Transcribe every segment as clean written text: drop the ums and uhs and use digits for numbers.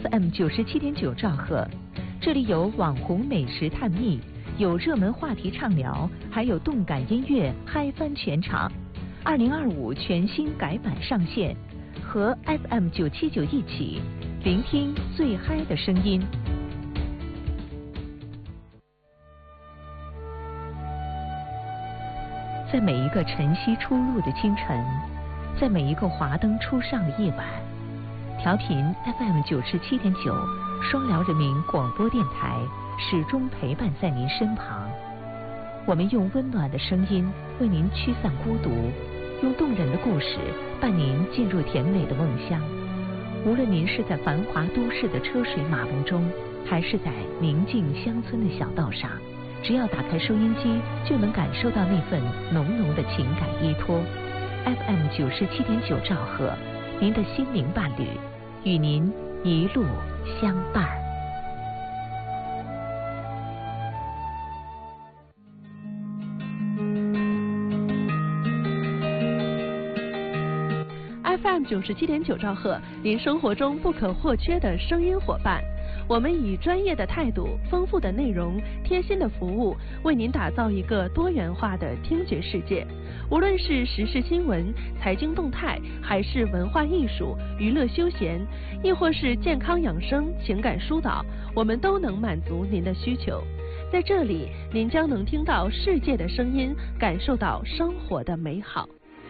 FM 97.9兆赫，这里有网红美食探秘，有热门话题畅聊，还有动感音乐嗨翻全场。2025全新改版上线，和 FM 979一起聆听最嗨的声音。在每一个晨曦初露的清晨，在每一个华灯初上的夜晚，调频 FM 97.9双辽人民广播电台始终陪伴在您身旁。我们用温暖的声音为您驱散孤独，用动人的故事伴您进入甜美的梦乡。无论您是在繁华都市的车水马龙中，还是在宁静乡村的小道上，只要打开收音机，就能感受到那份浓浓的情感依托。FM 97.9兆赫，您的心灵伴侣，与您一路相伴。 FM 97.9兆赫，您生活中不可或缺的声音伙伴。我们以专业的态度、丰富的内容、贴心的服务，为您打造一个多元化的听觉世界。无论是时事新闻、财经动态，还是文化艺术、娱乐休闲，亦或是健康养生、情感疏导，我们都能满足您的需求。在这里，您将能听到世界的声音，感受到生活的美好。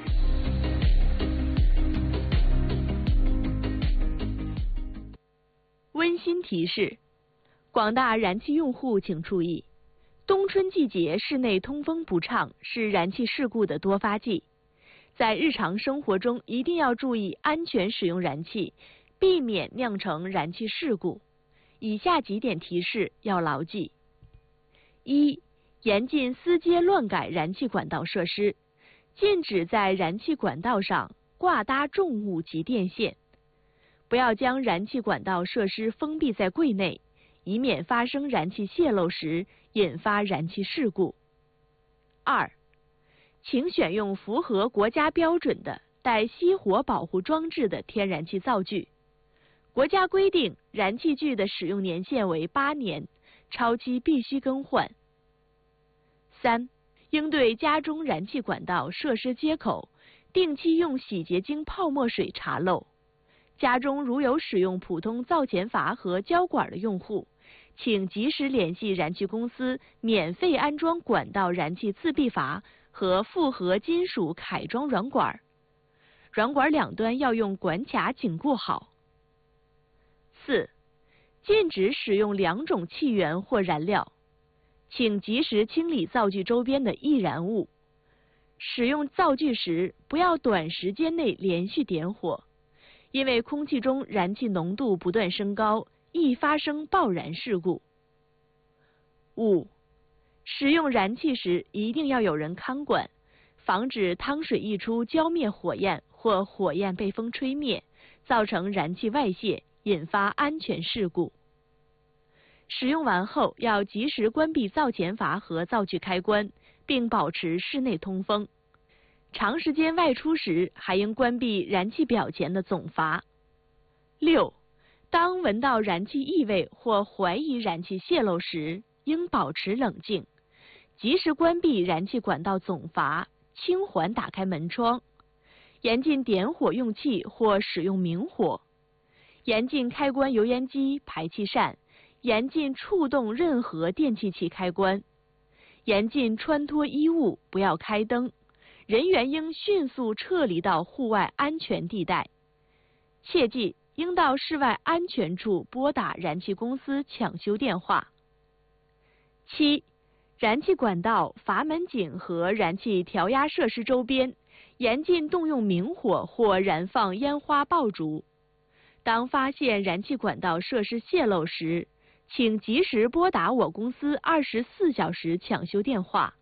温馨提示：广大燃气用户请注意，冬春季节室内通风不畅是燃气事故的多发季，在日常生活中一定要注意安全使用燃气，避免酿成燃气事故。以下几点提示要牢记：一、严禁私接乱改燃气管道设施，禁止在燃气管道上挂搭重物及电线。不要将燃气管道设施封闭在柜内，以免发生燃气泄漏时引发燃气事故。二、请选用符合国家标准的带熄火保护装置的天然气灶具。国家规定，燃气具的使用年限为8年，超期必须更换。三、应对家中燃气管道设施接口，定期用洗洁精泡沫水查漏。家中如有使用普通灶前阀和胶管的用户，请及时联系燃气公司免费安装管道燃气自闭阀和复合金属铠装软管，软管两端要用管卡紧固好。四、禁止使用2种气源或燃料，请及时清理灶具周边的易燃物。使用灶具时，不要短时间内连续点火，因为空气中燃气浓度不断升高，易发生爆燃事故。五、使用燃气时一定要有人看管，防止汤水溢出浇灭火焰或火焰被风吹灭，造成燃气外泄，引发安全事故。使用完后要及时关闭灶前阀和灶具开关，并保持室内通风。长时间外出时，还应关闭燃气表前的总阀。六、当闻到燃气异味或怀疑燃气泄漏时，应保持冷静，及时关闭燃气管道总阀，轻缓打开门窗，严禁点火用气或使用明火，严禁开关油烟机、排气扇，严禁触动任何电气器开关，严禁穿脱衣物，不要开灯。人员应迅速撤离到户外安全地带，切记应到室外安全处拨打燃气公司抢修电话。七、燃气管道、阀门井和燃气调压设施周边，严禁动用明火或燃放烟花爆竹。当发现燃气管道设施泄漏时，请及时拨打我公司24小时抢修电话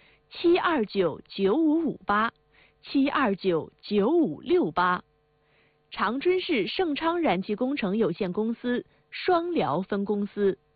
7299558、7299568。长春市盛昌燃气工程有限公司双辽分公司。